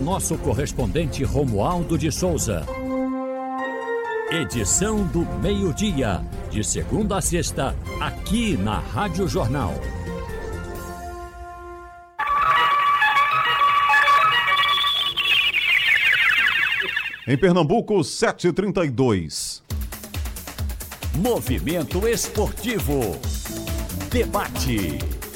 nosso correspondente Romualdo de Souza. Edição do meio-dia, de segunda a sexta, aqui na Rádio Jornal. Em Pernambuco, 7h32. Movimento Esportivo. Debate.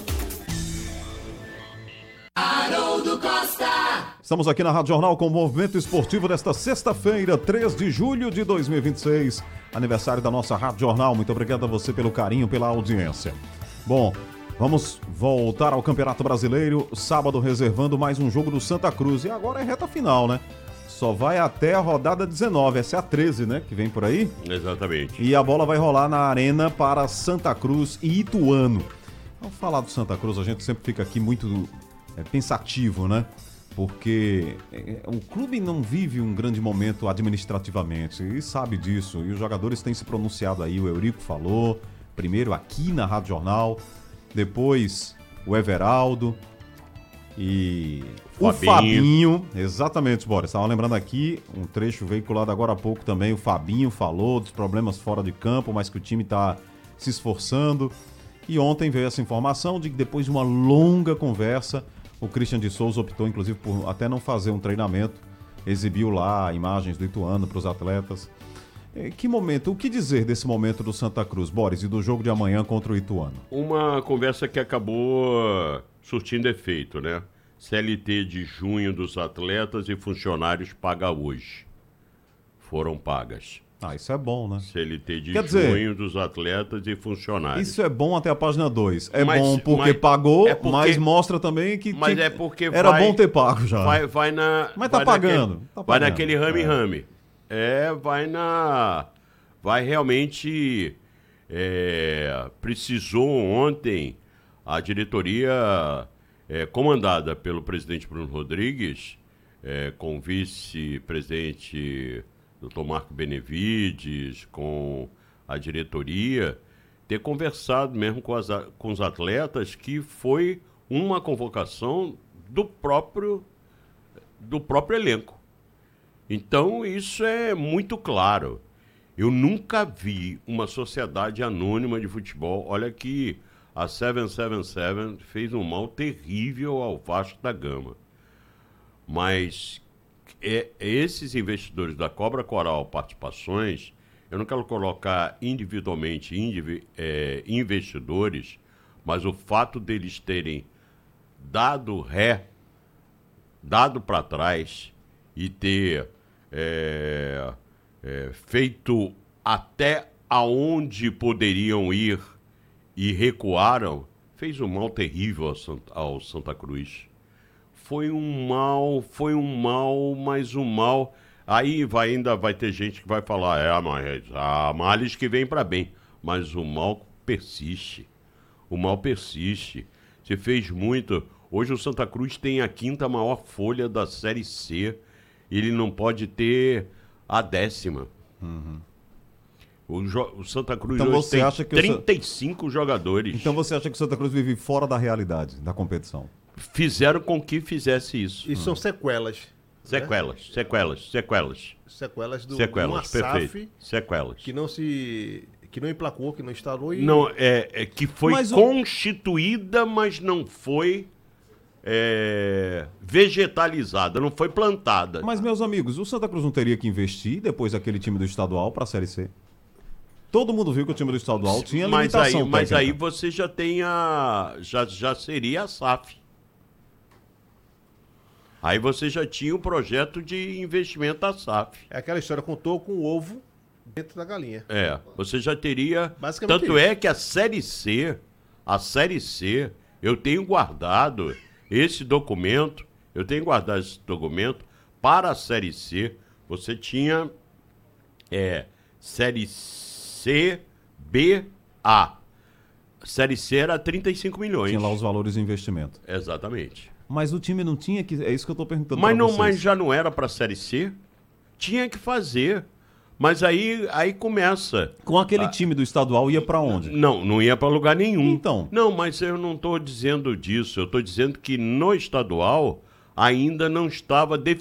Haroldo Costa. Estamos aqui na Rádio Jornal com o Movimento Esportivo desta sexta-feira, 3 de julho de 2026. Aniversário da nossa Rádio Jornal. Muito obrigado a você pelo carinho, pela audiência. Bom, vamos voltar ao Campeonato Brasileiro. Sábado reservando mais um jogo do Santa Cruz. E agora é reta final, né? Só vai até a rodada 19, essa é a 13, né, que vem por aí. Exatamente. E a bola vai rolar na arena para Santa Cruz e Ituano. Ao falar do Santa Cruz, a gente sempre fica aqui muito pensativo, né? Porque o clube não vive um grande momento administrativamente, e sabe disso. E os jogadores têm se pronunciado aí, o Eurico falou, primeiro aqui na Rádio Jornal, depois o Everaldo e o Fabinho. Exatamente, Boris. Estava lembrando aqui um trecho veiculado agora há pouco também. O Fabinho falou dos problemas fora de campo, mas que o time está se esforçando. E ontem veio essa informação de que depois de uma longa conversa, o Christian de Souza optou inclusive por até não fazer um treinamento. Exibiu lá imagens do Ituano para os atletas. Que momento, o que dizer desse momento do Santa Cruz, Boris, e do jogo de amanhã contra o Ituano? Uma conversa que acabou surtindo efeito, né? CLT de junho dos atletas e funcionários paga hoje. Foram pagas. Ah, isso é bom, né? CLT de Quer junho dizer, dos atletas e funcionários. Isso é bom até a página 2. Mas- Bom porque mas- pagou, é porque- mas mostra também que Mas é porque era vai- bom ter pago já. Vai na... Mas tá vai pagando, naquele- tá Vai pagando. naquele rame-rame. Vai realmente... precisou ontem a diretoria comandada pelo presidente Bruno Rodrigues, com o vice-presidente Dr. Marco Benevides, com a diretoria, ter conversado mesmo com os atletas, que foi uma convocação do próprio elenco. Então, isso é muito claro. Eu nunca vi uma sociedade anônima de futebol. Olha que a 777 fez um mal terrível ao Vasco da Gama. Mas esses investidores da Cobra Coral Participações, eu não quero colocar individualmente investidores, mas o fato deles terem dado para trás e ter feito até aonde poderiam ir e recuaram, fez um mal terrível ao Santa Cruz. Foi um mal, mais um mal. Aí ainda vai ter gente que vai falar, mas há males que vêm para bem. Mas o mal persiste. O mal persiste. Você fez muito. Hoje o Santa Cruz tem a 5ª maior folha da Série C. Ele não pode ter a 10ª. Uhum. O Santa Cruz Então hoje você tem acha que 35 jogadores. Então você acha que o Santa Cruz vive fora da realidade, da competição? Fizeram com que fizesse isso. E são sequelas. Sequelas de uma SAF perfeito. Sequelas. que não emplacou, que não instalou e... Não, que foi Mas constituída, mas não foi vegetalizada, não foi plantada. Mas, meus amigos, o Santa Cruz não teria que investir depois daquele time do estadual para a Série C? Todo mundo viu que o time do estadual tinha limitação mas aí técnica. você já tem já seria a SAF. Aí você já tinha um projeto de investimento da SAF. É aquela história, contou com o ovo dentro da galinha. Você já teria... Basicamente Tanto isso. é que a Série C, eu tenho guardado esse documento para a Série C. Você tinha Série C, B, A. Série C era 35 milhões. Tinha lá os valores de investimento. Exatamente. Mas o time não tinha que... É isso que eu estou perguntando Mas, pra vocês. mas já não era para a Série C? Tinha que fazer. Mas aí começa. Com aquele time do estadual ia para onde? Não ia para lugar nenhum. Então. Não, mas eu não estou dizendo disso. Eu estou dizendo que no estadual ainda não estava definido.